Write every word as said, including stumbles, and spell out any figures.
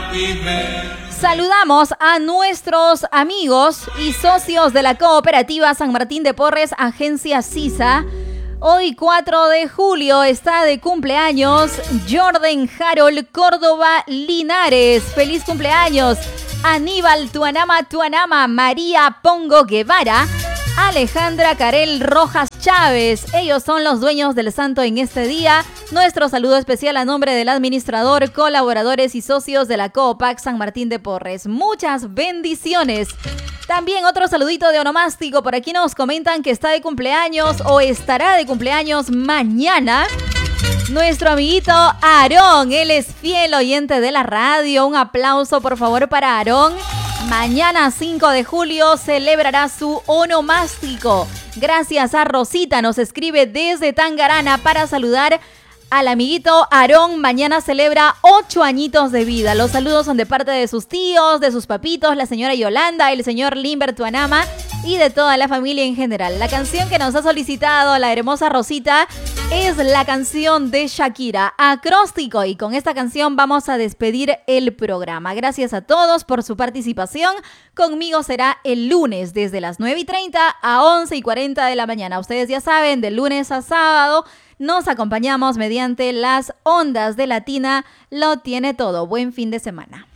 Saludamos a nuestros amigos y socios de la Cooperativa San Martín de Porres, Agencia Sisa. Hoy, cuatro de julio, está de cumpleaños Jordan Harold Córdoba Linares. ¡Feliz cumpleaños! Aníbal Tuanama Tuanama, María Pongo Guevara, Alejandra Carel Rojas Chávez. Ellos son los dueños del santo en este día. Nuestro saludo especial a nombre del administrador, colaboradores y socios de la Coopac San Martín de Porres. Muchas bendiciones. También otro saludito de onomástico. Por aquí nos comentan que está de cumpleaños o estará de cumpleaños mañana nuestro amiguito Aarón. Él es fiel oyente de la radio. Un aplauso, por favor, para Aarón. Mañana, cinco de julio, celebrará su onomástico. Gracias a Rosita, nos escribe desde Tangarana para saludar al amiguito Aarón. Mañana celebra ocho añitos de vida. Los saludos son de parte de sus tíos, de sus papitos, la señora Yolanda, el señor Limber Tuanama y de toda la familia en general. La canción que nos ha solicitado la hermosa Rosita es la canción de Shakira, Acróstico, y con esta canción vamos a despedir el programa. Gracias a todos por su participación. Conmigo será el lunes desde las nueve y treinta a once y cuarenta de la mañana. Ustedes ya saben, de lunes a sábado nos acompañamos mediante las ondas de Latina. Lo tiene todo. Buen fin de semana.